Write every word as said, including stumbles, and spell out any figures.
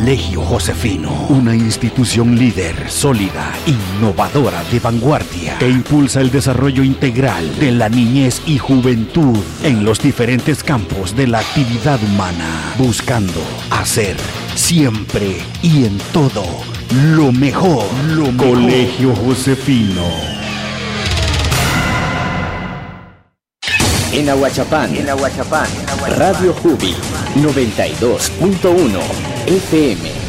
Colegio Josefino, una institución líder, sólida, innovadora, de vanguardia, que impulsa el desarrollo integral de la niñez y juventud en los diferentes campos de la actividad humana, buscando hacer siempre y en todo lo mejor. Lo mejor. Colegio Josefino. En Ahuachapán, en Ahuachapán, Radio Jubi, noventa y dos punto uno F M.